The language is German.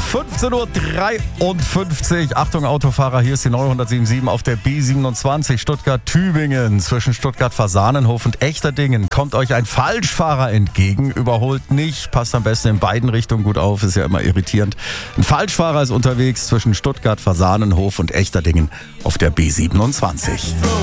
15:53 Uhr. Achtung Autofahrer, hier ist die 907.7 auf der B27 Stuttgart-Tübingen. Zwischen Stuttgart-Fasanenhof und Echterdingen kommt euch ein Falschfahrer entgegen. Überholt nicht, passt am besten in beiden Richtungen gut auf, ist ja immer irritierend. Ein Falschfahrer ist unterwegs zwischen Stuttgart-Fasanenhof und Echterdingen auf der B27.